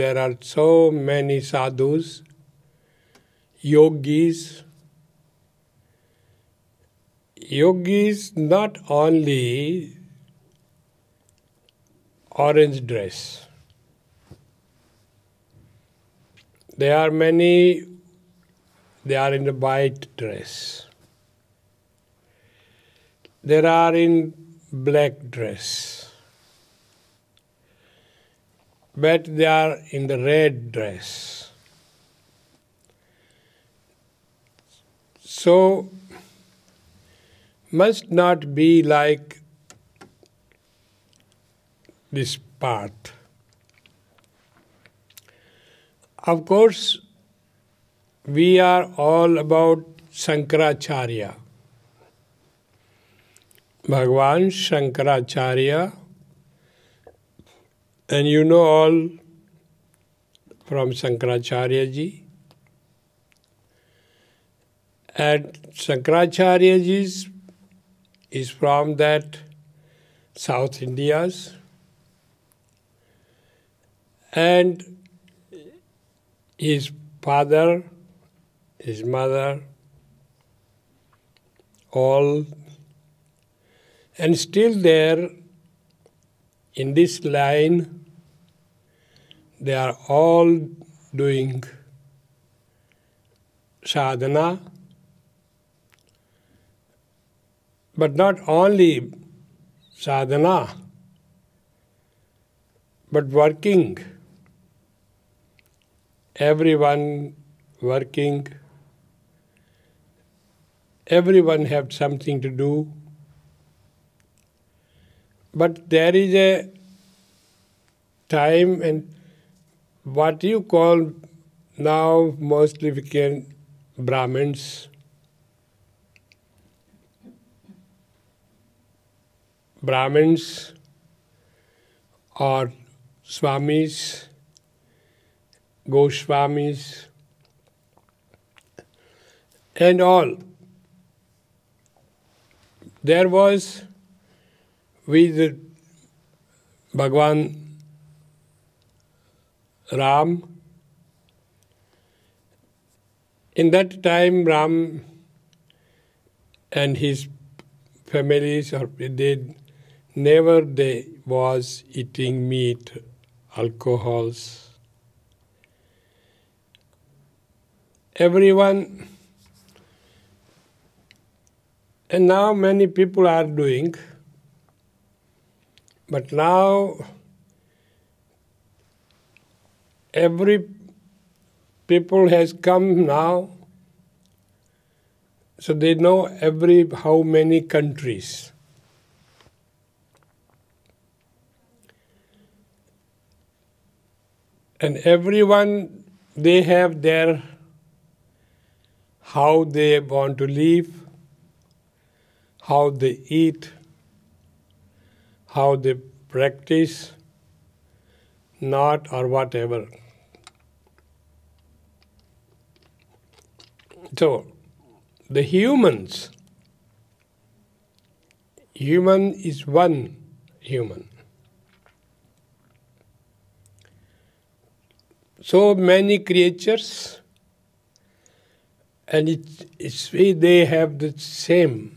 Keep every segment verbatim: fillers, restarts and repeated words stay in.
There are so many sadhus, yogis. Yogis not only orange dress. There are many, they are in the white dress. There are in black dress. But they are in the red dress. So, must not be like this part. Of course, we are all about Shankaracharya. Bhagwan Shankaracharya, and you know all from Shankaracharya ji. And Shankaracharya ji is from that South India's, and his father, his mother, all, and still there in this line, they are all doing sadhana, but not only sadhana, but working. Everyone working. Everyone have something to do. But there is a time, and what you call now mostly we can Brahmins. Brahmins or Swamis, Goswamis, and all. There was with Bhagwan Ram. In that time, Ram and his families, or they never they was eating meat, alcohols. Everyone, and now many people are doing, but now every people has come now, so they know every how many countries. And everyone, they have their how they want to live, how they eat, how they practice, not or whatever. So, the humans, human is one human. So many creatures, and it, it's, they have the same.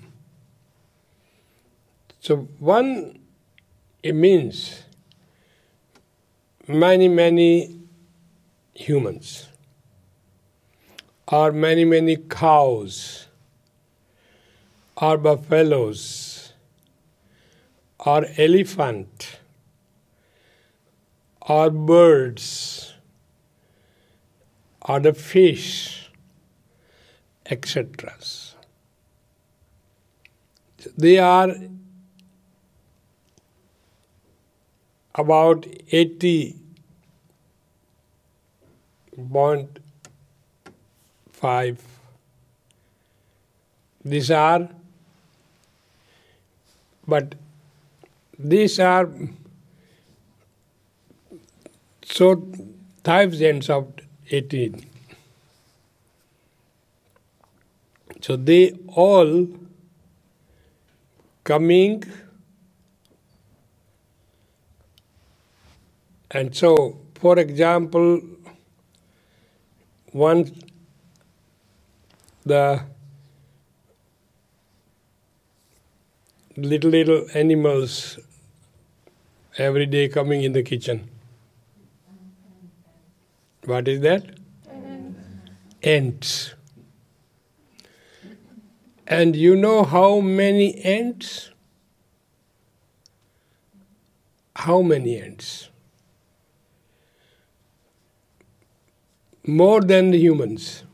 So one, it means many, many humans, or many, many cows, or buffaloes, or elephant, or birds, or the fish, et cetera. They are about eighty point five. These are, but these are so thousands of eighteen. So they all coming, and so for example, once the little little animals every day coming in the kitchen. What is that? Ants. And you know how many ants? How many ants? More than the humans.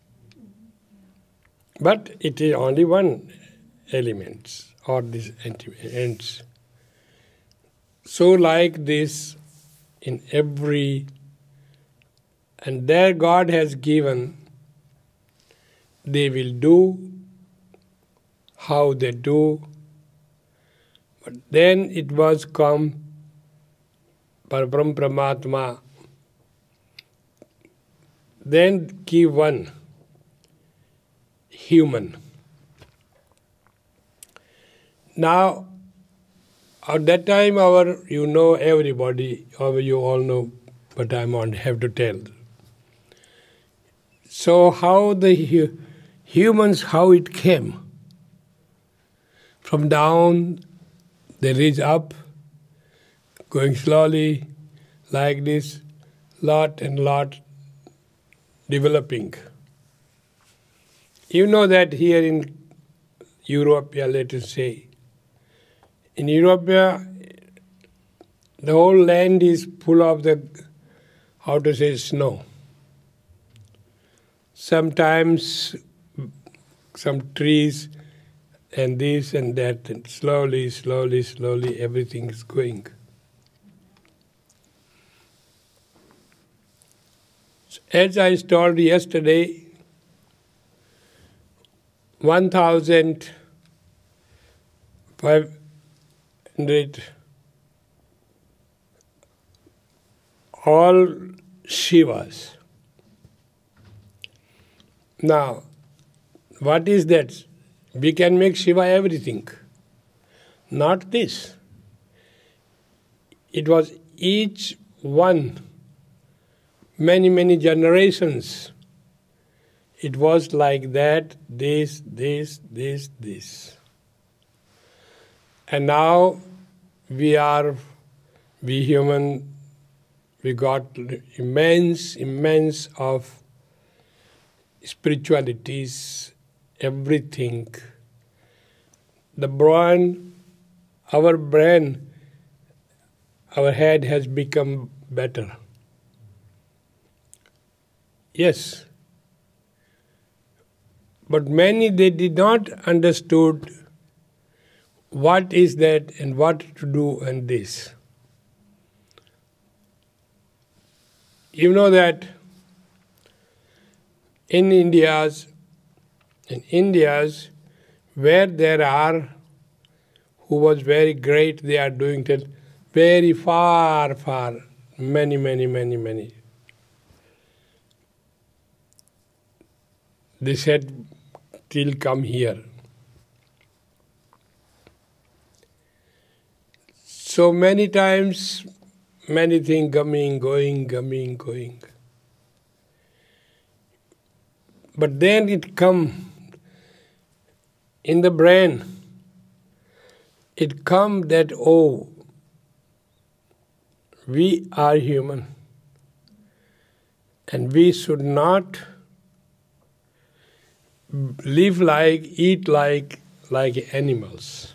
But it is only one element, or these ants. So like this in every, and there God has given, they will do how they do, but then it was come Parabrahm Paramatma, then give one human. Now, at that time, our you know everybody, or you all know, but I won't have to tell. So how the hu- humans, how it came? From down, they reach up, going slowly, like this, lot and lot, developing. You know that here in Europe, let us say, in Europe, the whole land is full of the, how to say, snow. Sometimes some trees and this and that, and slowly, slowly, slowly, everything is going. As I told yesterday, one thousand five hundred all Shivas. Now, what is that? We can make Shiva everything. Not this. It was each one, many, many generations. It was like that, this, this, this, this. And now we are, we human, we got immense, immense of spiritualities, everything. The brain, our brain, our head has become better. Yes. But many, they did not understood what is that and what to do and this. You know that in India's, in India's, where there are, who was very great, they are doing till very far, far, many, many, many, many. They said, till come here. So many times, many things coming, going, coming, going. But then it come in the brain. It come that, oh, we are human. And we should not live like, eat like, like animals.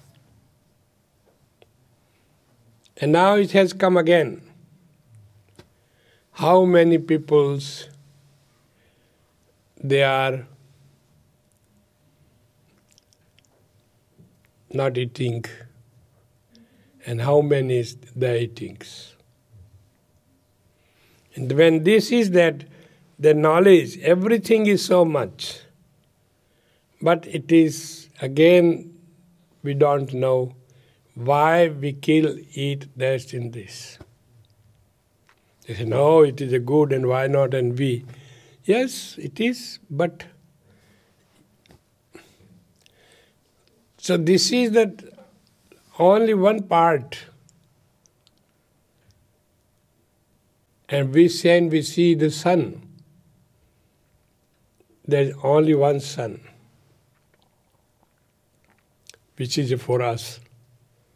And now it has come again. How many peoples they are not eating, and how many is the eatings. And when this is that, the knowledge, everything is so much, but it is, again, we don't know why we kill, eat, that in this. They say, no, it is a good, and why not, and we. Yes, it is, but so this is that only one part. And we say and we see the sun. There is only one sun, which is for us.